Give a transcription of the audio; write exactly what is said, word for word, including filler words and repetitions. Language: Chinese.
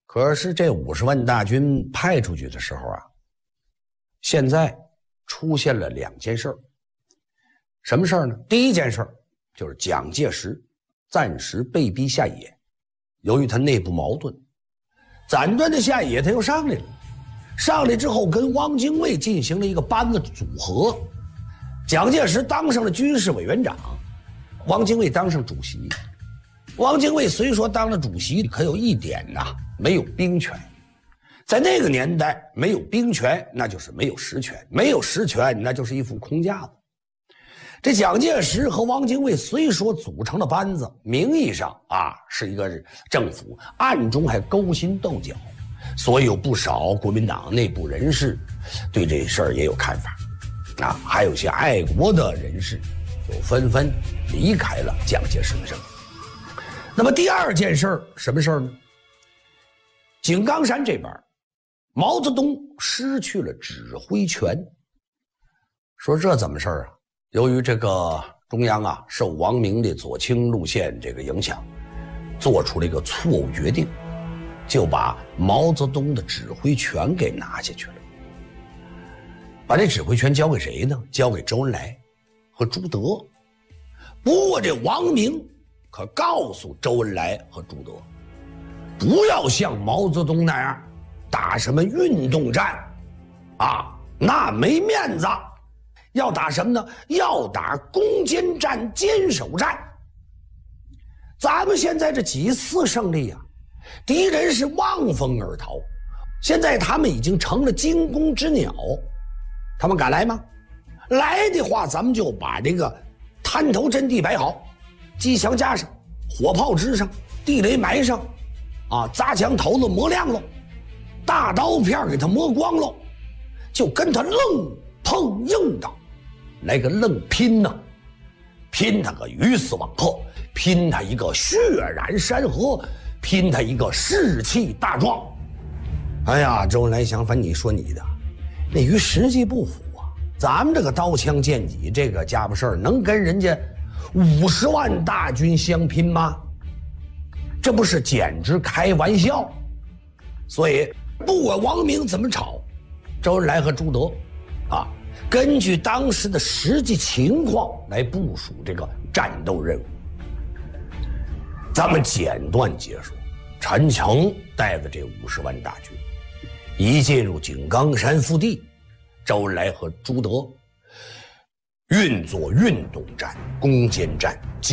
可是这五十万大军派出去的时候啊，现在出现了两件事儿。什么事儿呢？第一件事儿就是蒋介石暂时被逼下野，由于他内部矛盾，暂断的下野他又上来了。上来之后跟汪精卫进行了一个班子组合，蒋介石当上了军事委员长，汪精卫当上主席。汪精卫虽说当了主席，可有一点呐、啊，没有兵权。在那个年代，没有兵权，那就是没有实权；没有实权，那就是一副空架子。这蒋介石和汪精卫虽说组成了班子，名义上啊是一个政府，暗中还勾心斗角，所以有不少国民党内部人士对这事儿也有看法，啊，还有些爱国的人士就纷纷离开了蒋介石的阵营。那么第二件事儿，什么事儿呢？井冈山这边，毛泽东失去了指挥权。说这怎么事儿啊？由于这个中央啊受王明的左倾路线这个影响，做出了一个错误决定，就把毛泽东的指挥权给拿下去了。把这指挥权交给谁呢？交给周恩来和朱德。不过这王明可告诉周恩来和朱德，不要像毛泽东那样打什么运动战啊，那没面子。要打什么呢？要打攻坚战、坚守战。咱们现在这几次胜利啊，敌人是望风而逃，现在他们已经成了惊弓之鸟，他们敢来吗？来的话，咱们就把这个滩头阵地摆好，机枪架上，火炮支上，地雷埋上，啊，砸墙头子磨亮了，大刀片给它磨光了，就跟他愣碰硬的来个愣拼呢，拼他个鱼死网破，拼他一个血染山河，拼他一个士气大壮。哎呀，周恩来想，反正你说你的，那与实际不符啊。咱们这个刀枪剑戟这个家伙事儿，能跟人家五十万大军相拼吗？这不是简直开玩笑。所以不管王明怎么吵，周恩来和朱德啊，根据当时的实际情况来部署这个战斗任务。咱们简短解说，陈诚带着这五十万大军一进入井冈山腹地，周恩来和朱德运作运动战、攻坚战。